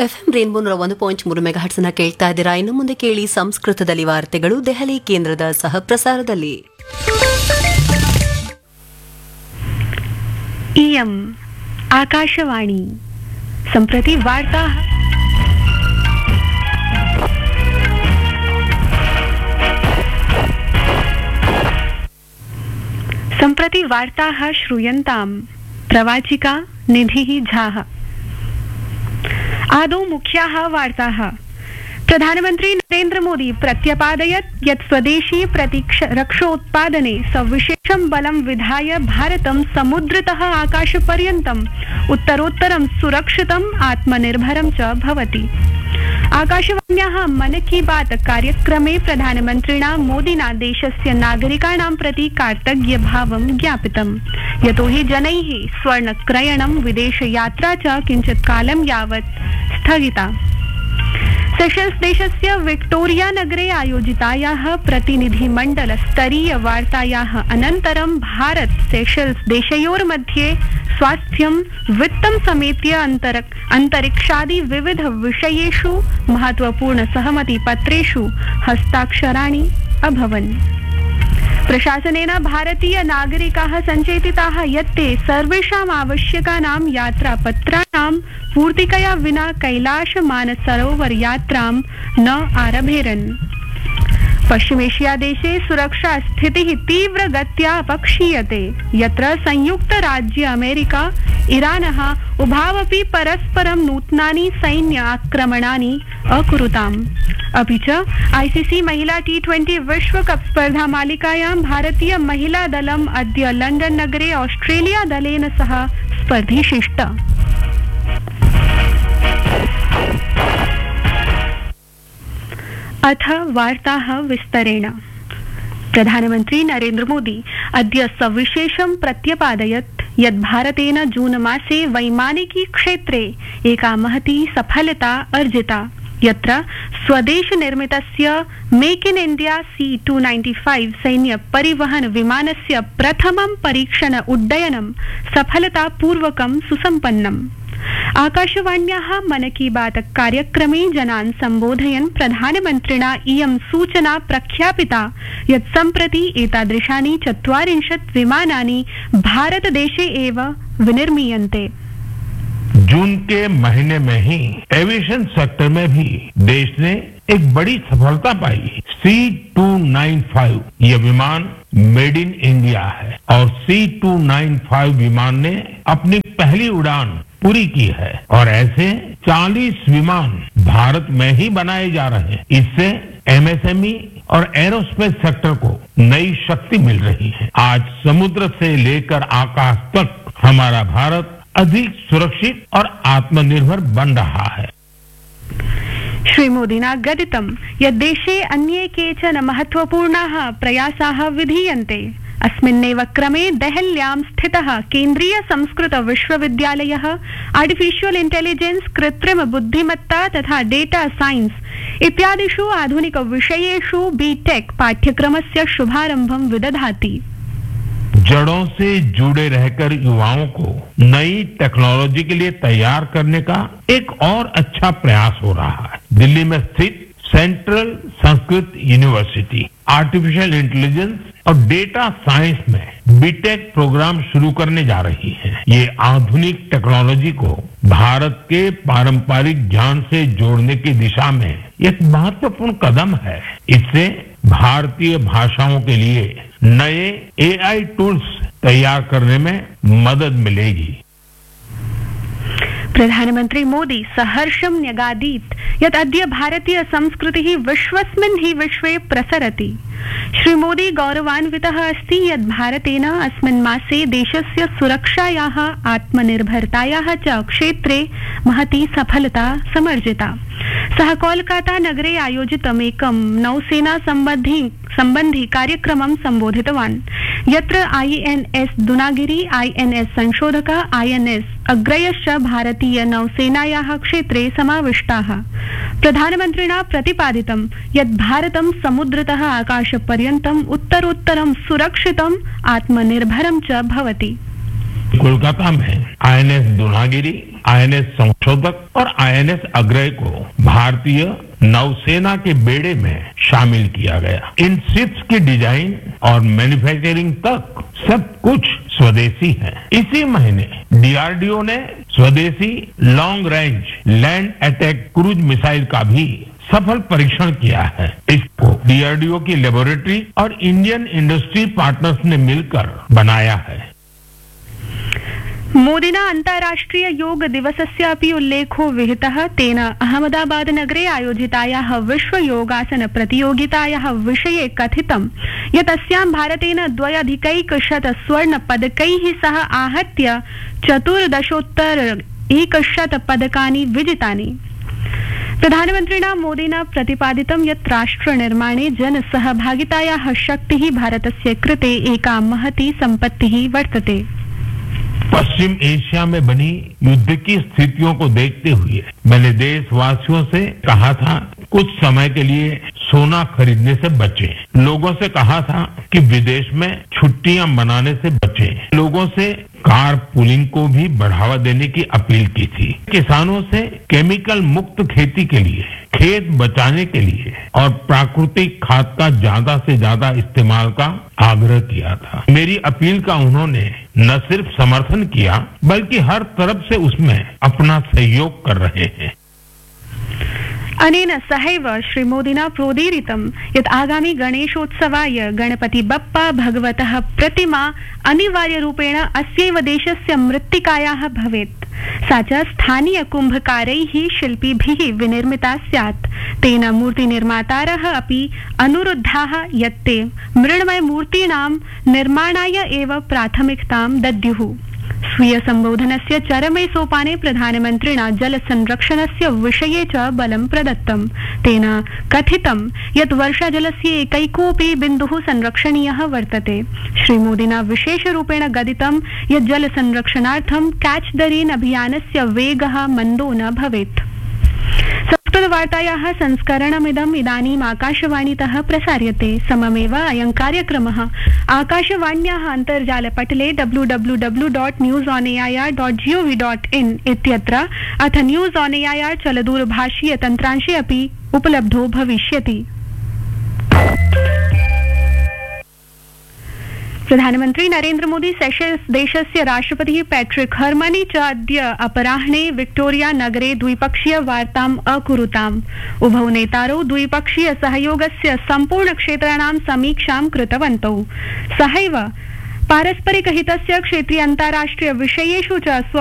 FM rainbow 101.3 megahertz ಅನ್ನು ಕೇಳ್ತಾ ಇದ್ದೀರಾ. ಇನ್ನು ಮುಂದೆ ಕೇಳಿ ಸಂಸ್ಕೃತದಲ್ಲಿ ವಾರ್ತೆಗಳು ದೆಹಲಿ ಕೇಂದ್ರದ ಸಹ ಪ್ರಸಾರದಲ್ಲಿ. इयम् आकाशवाणी सम्प्रति वार्ताः श्रूयन्ताम् प्रवाचिका निधिः झाः। आदौ मुख्याः वार्ताः। प्रधानमन्त्री नरेन्द्र मोदी प्रत्यपादयत् यत् स्वदेशी रक्षोत्पादने सविशेषं बलं विधाय भारतं समुद्रतः आकाशपर्यन्तम् उत्तरोत्तरं सुरक्षितम् आत्मनिर्भरं च भवति। आकाशवाण्याः मन की बात कार्यक्रमे प्रधानमन्त्रिणा मोदिना देशस्य नागरिकाणां प्रति कार्तज्ञभावं ज्ञापितम्, यतो हि जनैः स्वर्णक्रयणं विदेशयात्रा च किञ्चित् कालं यावत् स्थगिता। सेशल्स देशस्य विक्टोरिया नगरे आयोजितायाः प्रतिनिधिमण्डलस्तरीय वार्तायाः अनन्तरं भारत सेशल्स देशयोर्मध्ये स्वास्थ्यं वित्तं समेत्य अन्तरिक्षादि विविध विषयेषु महत्वपूर्ण सहमतिपत्रेषु हस्ताक्षराणि अभवन्। प्रशासनेन भारतीय नागरिकाः सञ्चेतिताः यत् ते सर्वेषाम् आवश्यकानां यात्रापत्राणां पूर्तिकया विना कैलाश मानसरोवर यात्रां न आरभेरन्। पश्चिमेशिया देशे सुरक्षा स्थितिः तीव्रगत्या अपक्षीयते, यत्र संयुक्त राज्य अमेरिका ईरानः उभावपि परस्परं नूतनानि सैन्य आक्रमणानि अकुरुताम्। अपि च आईसीसी महिला T20 विश्वकप स्पर्धा मालिकायां भारतीय महिला दलम् अद्य लण्डन नगरे ऑस्ट्रेलिया दलेन सह स्पर्धिष्यति। अथ वार्ताः विस्तरेण। प्रधानमन्त्री नरेन्द्र मोदी अद्य सविशेषं प्रत्यपादयत् यत् भारतेन जून मासे वैमानिकी क्षेत्रे एका महती सफलता अर्जिता, यत्र स्वदेश निर्मितस्य मेक इन इंडिया C-295 सैन्य परिवहन विमानस्य प्रथमं परीक्षण उड्डयनं सफलतापूर्वकं सुसम्पन्नम्। आकाशवाण्याः मन की बात कार्यक्रमे जनान् सम्बोधयन् प्रधानमन्त्रिणा इयं सूचना प्रख्यापिता यत् सम्प्रति एतादृशानि 40 विमानानि भारतदेशे एव विनिर्मीयन्ते। जून के महीने में ही एविएशन सेक्टर में भी देश ने एक बड़ी सफलता पाई। C-295 ये विमान मेड इन इंडिया है और C-295 विमान ने अपनी पहली उड़ान पूरी की है और ऐसे 40 विमान भारत में ही बनाए जा रहे हैं। इससे एमएसएमई और एरोस्पेस सेक्टर को नई शक्ति मिल रही है। आज समुद्र से लेकर आकाश तक हमारा भारत अधिक सुरक्षित और आत्मनिर्भर बन रहा है। श्रीमोदिना गदितं यत् देशे अन्ये केचन महत्वपूर्णाः प्रयासाः विधीयन्ते। अस्मिन्नेव क्रमे देहल्यां स्थितः केन्द्रीय संस्कृत विश्वविद्यालयः आर्टिफिशियल इंटेलिजेंस कृत्रिम बुद्धिमत्ता तथा डेटा साइंस इत्यादिषु आधुनिक विषयेषु बीटेक पाठ्यक्रमस्य शुभारम्भं विदधाति। जड़ों से जुड़े रहकर युवाओं को नई टेक्नोलॉजी के लिए तैयार करने का एक और अच्छा प्रयास हो रहा है। दिल्ली में स्थित central Sanskrit university artificial intelligence और डेटा साइंस में बीटेक प्रोग्राम शुरू करने जा रही है। ये आधुनिक टेक्नोलॉजी को भारत के पारंपरिक ज्ञान से जोड़ने की दिशा में एक महत्वपूर्ण कदम है। इससे भारतीय भाषाओं के लिए नए AI टूल्स तैयार करने में मदद मिलेगी। प्रधानमन्त्री मोदी सहर्षं न्यगादीत् यत् अद्य भारतीय संस्कृतिः विश्वस्मिन् हि विश्वे प्रसरति। श्रीमोदी गौरवान्वितः अस्ति यत् भारतेन अस्मिन् मासे देशस्य सुरक्षायाः आत्मनिर्भरतायाः च क्षेत्रे महती सफलता समर्जिता। सः कोलकाता नगरे आयोजितमेकं नौसेना सम्बन्धी कार्यक्रमं सम्बोधितवान्, यत्र INS दुनागिरी, INS संशोधका, INS अग्रयश्च भारतीय नौसेनायाः क्षेत्रे समाविष्टाः। प्रधानमन्त्रिणा प्रतिपादितं यत् भारतं समुद्रतः आकाशपर्यन्तम् उत्तरोत्तरं सुरक्षितम् आत्मनिर्भरं च भवति। कोलकाता में आईएनएस दुनागिरी, आईएनएस संशोधक और आईएनएस अग्रय को भारतीय नौसेना के बेड़े में शामिल किया गया। इन शिप्स की डिजाइन और मैन्युफैक्चरिंग तक सब कुछ स्वदेशी है। इसी महीने डीआरडीओ ने स्वदेशी long range land attack cruise missile का भी सफल परीक्षण किया है। इसको डीआरडीओ की लेबोरेटरी और इंडियन इंडस्ट्री पार्टनर्स ने मिलकर बनाया है। मोदिना अन्ताराष्ट्रिय योग दिवसस्यापि उल्लेखो विहितः। तेन अहमदाबाद नगरे आयोजितायाः विश्व योगासन प्रतियोगितायाः विषये कथितं यत् अस्यां भारतेन 2,100 स्वर्णपदकैः सह आहत्य 14,100 पदकानि विजितानि। प्रधानमन्त्रिणा मोदिना प्रतिपादितं यत् राष्ट्रनिर्माणे जनसहभागितायाः शक्तिः भारतस्य कृते एका महती सम्पत्तिः वर्तते। पश्चिम एशिया में बनी युद्ध की स्थितियों को देखते हुए मैंने देशवासियों से कहा था कुछ समय के लिए सोना खरीदने से बचें। लोगों से कहा था कि विदेश में छुट्टियां मनाने से बचें। लोगों से कार पुलिंग को भी बढ़ावा देने की अपील की थी। किसानों से केमिकल मुक्त खेती के लिए, खेत बचाने के लिए और प्राकृतिक खाद का ज्यादा से ज्यादा इस्तेमाल का आग्रह किया था। मेरी अपील का उन्होंने न सिर्फ समर्थन किया बल्कि हर तरफ से उसमें अपना सहयोग कर रहे हैं। अनेन सहैव श्रीमोदिना प्रोदीरितं यत् आगामि गणेशोत्सवाय गणपति बप्पा भगवतः प्रतिमा अनिवार्यरूपेण अस्यैव देशस्य मृत्तिकायाः भवेत्। सा च स्थानीय कुम्भकारैः शिल्पिभिः विनिर्मिता स्यात्। तेन मूर्तिनिर्मातारः अपि अनुरुद्धाः यत् ते मृण्मय मूर्तीणां निर्माणाय एव प्राथमिकतां दद्युः। स्वीय संबोधनस्य चरमे सोपाने प्रधानमन्त्रिणा जल संरक्षणस्य विषये च बलं प्रदत्तम्। तेन कथितं यत् वर्षाजलस्य एकैकोऽपि बिन्दुः संरक्षणीयः वर्तते। श्रीमोदिना विशेषरूपेण गदितं यत् जल संरक्षणार्थं कैच द रेन अभियानस्य वेगः मन्दो न भवेत्। संस्कृतवार्तायाः संस्करणमिदम् इदानीम् आकाशवाणीतः प्रसार्यते। सममेव अयं कार्यक्रमः आकाशवाण्याः अन्तर्जालपटले www.newsonair.gov.in इत्यत्र अथ न्यूज़ ऑन एआईआर चलदूरभाषीय तन्त्रांशे अपि उपलब्धो भविष्यति। प्रधानमन्त्री नरेन्द्र मोदी सेशेल्स देशस्य राष्ट्रपतिः पैट्रिक हर्मनी च अद्य अपराह्ने विक्टोरिया नगरे द्विपक्षीय वार्ताम् अकुरुताम्। उभौ नेतारौ द्विपक्षीय सहयोगस्य सम्पूर्ण क्षेत्राणां समीक्षां कृतवन्तौ। सहैव पारस्परिक हितस्य क्षेत्रीय अन्ताराष्ट्रिय विषयेषु च